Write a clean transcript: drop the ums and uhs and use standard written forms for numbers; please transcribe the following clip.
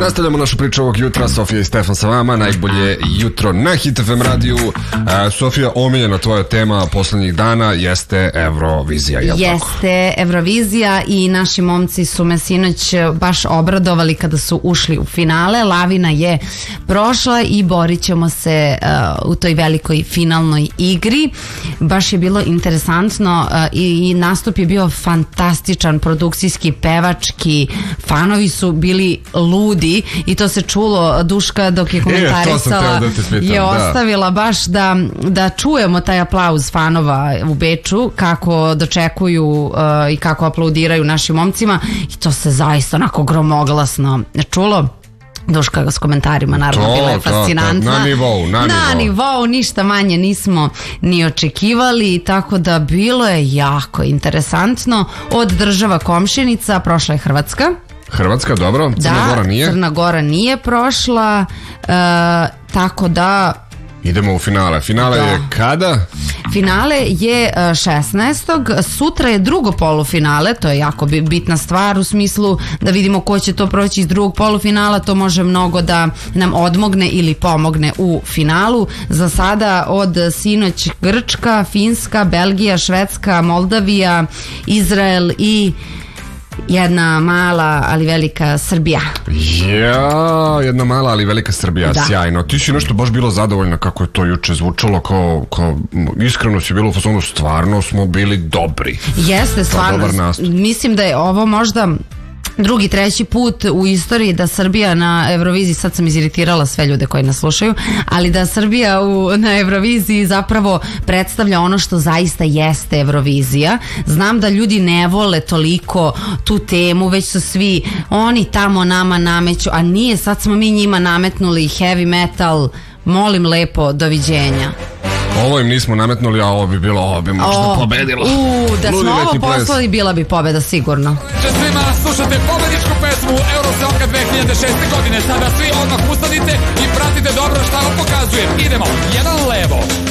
Nastavljamo našu priču ovog jutra. Sofija i Stefan sa vama. Najbolje jutro na Hit FM radiju. Sofija, omiljena tvoja tema poslednjih dana jeste Eurovizija. Jeste Eurovizija i naši momci su me sinoć baš obradovali kada su ušli u finale. Lavina je prošla i borit ćemo se u toj velikoj finalnoj igri. Baš je bilo interesantno i nastup je bio fantastičan, produkcijski, pevački, fanovi su bili ludi i to se čulo. Duška dok je komentarisala je ostavila baš da čujemo taj aplauz fanova u Beču, kako dočekuju i kako aplaudiraju našim momcima, i to se zaista onako gromoglasno čulo. Duška s komentarima naravno bila je fascinantna. Na nivou, ništa manje nismo ni očekivali, tako da bilo je jako interesantno. Od država komšinica prošla je Hrvatska, dobro. Crna Gora nije prošla, tako da idemo u finale. Finale je kada? Finale je 16. Sutra je drugo polufinale, to je jako bitna stvar u smislu da vidimo ko će to proći iz drugog polufinala. To može mnogo da nam odmogne ili pomogne u finalu. Za sada od sinoć Grčka, Finska, Belgija, Švedska, Moldavija, Izrael i jedna mala ali velika Srbija. Jedna mala ali velika Srbija, sjajno. Ti si nešto baš bilo zadovoljna kako je to juče zvučalo, kao iskreno si bilo u fazonu, stvarno smo bili dobri. Jeste, stvarno. Mislim da je ovo možda drugi, treći put u istoriji da Srbija na Euroviziji, sad sam iziritirala sve ljude koji nas slušaju, ali da Srbija na Euroviziji zapravo predstavlja ono što zaista jeste Eurovizija. Znam da ljudi ne vole toliko tu temu, već su svi oni tamo nama nameću, a nije, sad smo mi njima nametnuli heavy metal, molim lepo, doviđenja. Ovo im nismo nametnuli, a ovo bi možda pobedilo. Da smo ovo poslali, bila bi pobeda sigurno. Svima slušate pobedičku pesmu Eurosonga 2006. godine. Sada svi odmah ustanite i pratite dobro šta vam pokazujem. Idemo, jedan levo,